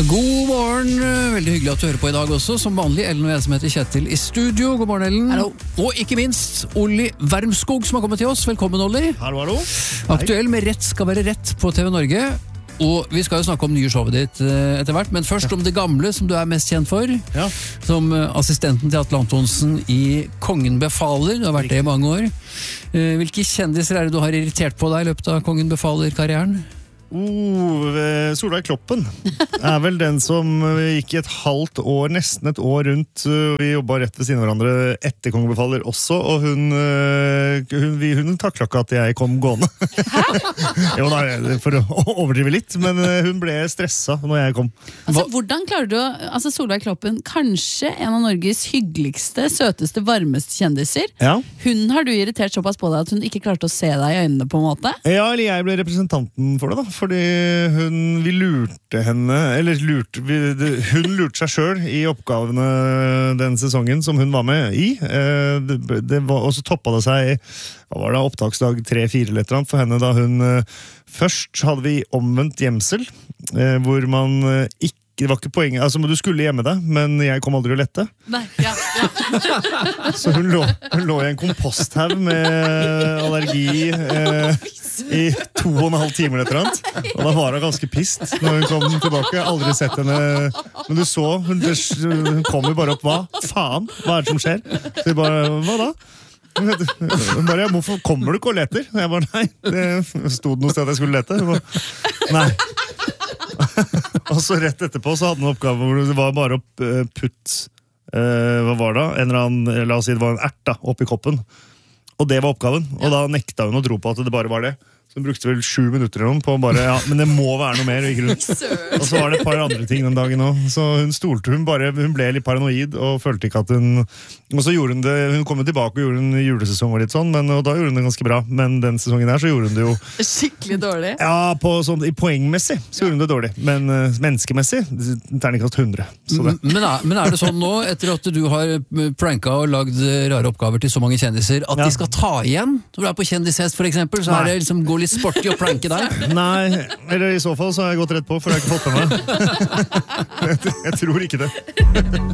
God morgen, veldig hyggelig at du hører på i dag også. Som vanlig, Ellen og jeg som heter Kjetil i studio. God morgen, Ellen. Hallo. Og ikke minst, Olli Wermskog som har kommet til oss. Velkommen, Olli. Hallo, hallo. Aktuell med Rett skal være rett på TV Norge. Og vi skal jo snakke om nye showet ditt etter hvert, men først om det gamle som du er mest kjent for. Ja. Som assistenten til Atle Antonsen i Kongen befaler. Du har vært det i mange år. Hvilke kjendiser er det du har irritert på deg i løpet av Kongen befaler-karrieren? Solveig Kloppen er vel den som gikk i et halvt år, nesten et år rundt. Vi jobbet rett ved siden av hverandre etter Kongen befaler også, og hun taklet ikke at jeg kom gående. Jo, nei, for å overdrive litt, men hun ble stresset når jeg kom. Altså, hvordan klarer du å... Altså, Solveig Kloppen, kanskje en av Norges hyggeligste, søteste, varmeste kjendiser. Ja. Hun har du irritert såpass på deg at hun ikke klarte å se deg i øynene på en måte? Ja, eller jeg ble representanten for det da, fordi vi lurte henne, hun lurte seg selv i oppgavene den sesongen som hun var med i. Og så toppet det seg, hva var det, opptaksdag 3-4 eller et eller annet for henne da hun først hadde vi omvendt gjemsel, hvor man ikke det var ikke poenget, altså du skulle gjemme deg, men jeg kom aldri å lette. Nei, ja. Så hun lå i en komposthaug med allergi i 2,5 timer etter annet. Og da var hun ganske pist når hun kom tilbake. Jeg har aldri sett henne, men du så, hun kom jo bare opp, hva faen, hva er det som skjer? Så jeg bare, hva da? Hun bare, hvorfor kommer du ikke og leter? Jeg bare, nei, det stod noe sted at jeg skulle lete. Jeg bare, nei. Og så rett etterpå så hadde hun en oppgave hvor det var bare å putte hva var det? En eller annen, la oss si det var en ert da, oppi koppen. Og det var oppgaven. Og da nekta hun å tro på at det bare var det. Så hun brukte vel 7 minutter eller noe på bare, ja, men det må være noe mer. Og så var det et par andre ting den dagen også. Så hun stolte, hun ble litt paranoid og følte ikke at hun... Og så gjorde hun det, hun kom jo tilbake og gjorde en julesesong og litt sånn, og da gjorde hun det ganske bra. Men den sesongen der så gjorde hun det jo... Skikkelig dårlig. Ja, i poengmessig så gjorde hun det dårlig. Men menneskemessig, terningkast 100. Så det. Men er det sånn nå, etter at du har pranka og lagd rare oppgaver til så mange kjendiser, at de skal ta igjen? Når du er på kjendishest for eksempel, så er det liksom gå litt sporty og planke der? Nei, eller i så fall så har jeg gått rett på, for jeg har ikke fått med meg. Jeg tror ikke det.